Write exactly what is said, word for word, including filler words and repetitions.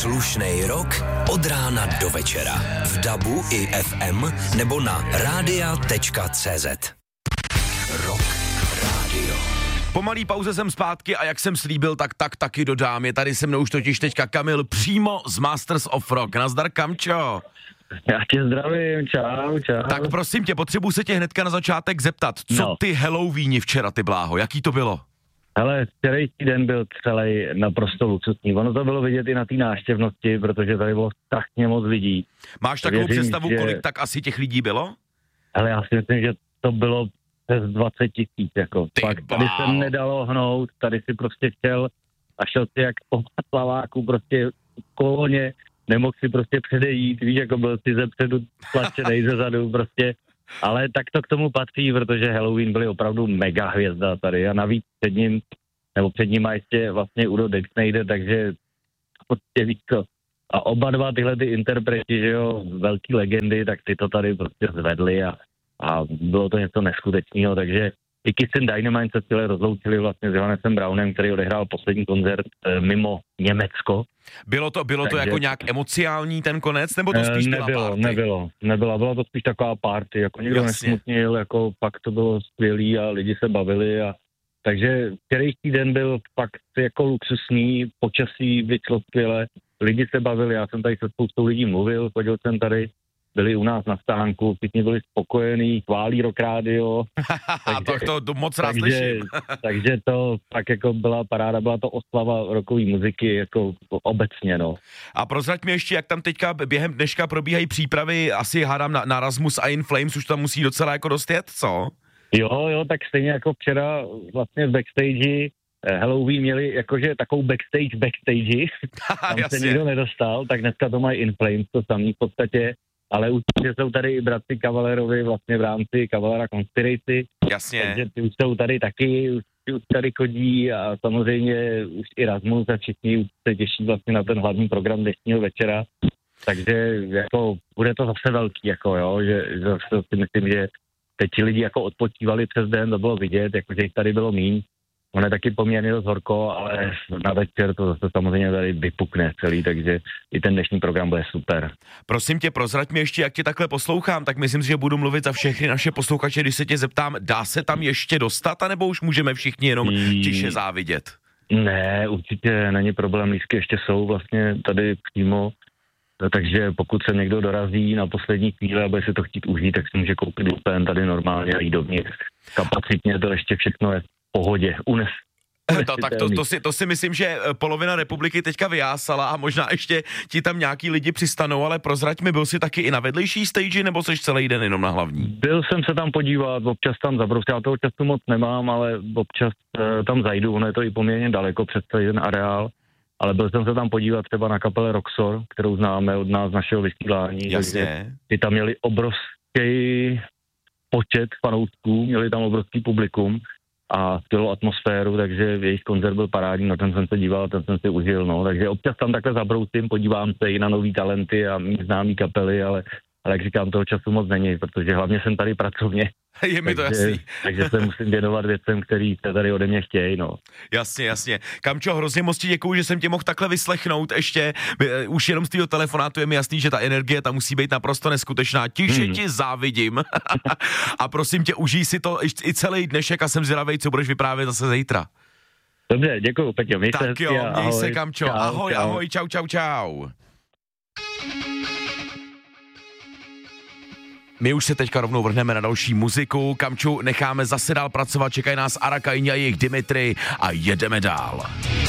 Slušnej rok od rána do večera. V dabu i ef em nebo na rádia tečka cé zet. Rock Radio. Po malý pauze jsem zpátky a jak jsem slíbil, tak tak taky dodám. Je tady se mnou už totiž teďka Kamil přímo z Masters of Rock. Nazdar, Kamčo. Já tě zdravím, čau, čau. Tak prosím tě, potřebuji se tě hnedka na začátek zeptat, co no. ty Halloweeni včera, ty bláho, jaký to bylo? Hele, včerejší den byl celý naprosto luxusní. Ono to bylo vidět i na té návštěvnosti, protože tady bylo strašně moc lidí. Máš takovou Věřím, představu, že... kolik tak asi těch lidí bylo? Ale já si myslím, že to bylo přes dvacet tisíc, jako. Pak tady se nedalo hnout, tady si prostě chtěl a šel si jak po plaváku, prostě v koloně, nemohl si prostě předejít, víš, jako byl si zepředu tlačenej ze zadu, prostě. Ale tak to k tomu patří, protože Halloween byly opravdu mega hvězda tady a navíc před ním, nebo před ním má ještě vlastně Udo Dexnejder, takže prostě víš co. A oba dva tyhle ty interpreti, že jo, velký legendy, tak ty to tady prostě zvedli a, a bylo to něco neskutečného, takže i Kiss and Dynamite se tyhle rozloučili vlastně s Johannesem Brownem, který odehrál poslední koncert e, mimo Německo. Bylo to, bylo takže, to jako nějak emociální ten konec, nebo to spíš nebylo, byla party? Nebylo, nebylo, byla to spíš taková party, jako nikdo Jasně. nesmutnil, jako pak to bylo skvělý a lidi se bavili a takže včerejší den byl fakt jako luxusní, počasí vyšlo skvěle, lidi se bavili, já jsem tady se spoustou lidí mluvil, chodil jsem tady, byli u nás na stánku, všichni byli spokojení, chválí Rock Radio. takže, to, to moc rád takže, slyším. takže to tak jako byla paráda, byla to oslava rockové muziky jako obecně, no. A prozrať mi ještě, jak tam teďka během dneška probíhají přípravy, asi hádám na, na Rasmus a In Flames, už tam musí docela jako dost jet, co? Jo, jo, tak stejně jako včera vlastně v backstage Halloween měli jakože takovou backstage backstage, tam Jasně. se nikdo nedostal, tak dneska to mají In Flames, to samý v podstatě. Ale určitě jsou tady i bratři Cavalerovi vlastně v rámci Cavalera Conspiracy. Jasně. Takže ty už jsou tady taky, už, už tady chodí a samozřejmě už i Rasmus a všichni už se těší vlastně na ten hlavní program dnešního večera. Takže jako bude to zase velký, jako jo, že, že zase si myslím, že teď ti lidi jako odpočívali přes den, to bylo vidět, jako že jich tady bylo míň. On je taky poměrně dost horko, ale na večer to zase samozřejmě tady vypukne celý, takže i ten dnešní program bude super. Prosím tě, prozrať mi ještě, jak tě takhle poslouchám, tak myslím si, že budu mluvit za všechny naše posluchače, když se tě zeptám, dá se tam ještě dostat, anebo už můžeme všichni jenom hmm. tiše závidět? Ne, určitě není problém, lístky ještě jsou vlastně tady přímo, takže pokud se někdo dorazí na poslední chvíli a bude si to chtít užít, tak si může koupit lupen tady normálně a jít dovnitř. Kapacitně to ještě všechno je pohodě, unes. To, tak to, to, si, to si myslím, že polovina republiky teďka vyjásala a možná ještě ti tam nějaký lidi přistanou, ale prozrať mi, byl jsi taky i na vedlejší stage, nebo jsi celý den jenom na hlavní? Byl jsem se tam podívat, občas tam zabroustil, já toho času moc nemám, ale občas uh, tam zajdu, ono je to i poměrně daleko přes celý ten areál, ale byl jsem se tam podívat třeba na kapele Roxor, kterou známe od nás z našeho vysílání. Jasně. Ty tam měli obrovský počet fanoušků, měli tam obrovský publikum a skvělou atmosféru, takže jejich koncert byl parádní, na ten jsem se díval, ten jsem si užil, no, takže občas tam takhle zabrousím, podívám se i na nový talenty a mý známý kapely, ale, ale jak říkám, toho času moc není, protože hlavně jsem tady pracovně. Je mi to takže, jasný. takže se musím věnovat věcem, který se tady ode mě chtějí, no. Jasně, jasně. Kamčo, hrozně moc ti děkuju, že jsem tě mohl takhle vyslechnout ještě. Už jenom z tvýho telefonátu je mi jasný, že ta energie tam musí být naprosto neskutečná. Tiše hmm. ti závidím. A prosím tě, užij si to i celý dnešek a jsem zvědavej, co budeš vyprávět zase zítra. Dobře, děkuju, Peťo. Měj tak se jo, měj ahoj. se, Kamčo. Čau, ahoj, čau. ahoj, čau, čau, čau. My už se teďka rovnou vrhneme na další muziku. Kamču necháme zase dál pracovat, čekají nás Arakaini a jejich Dimitri a jedeme dál.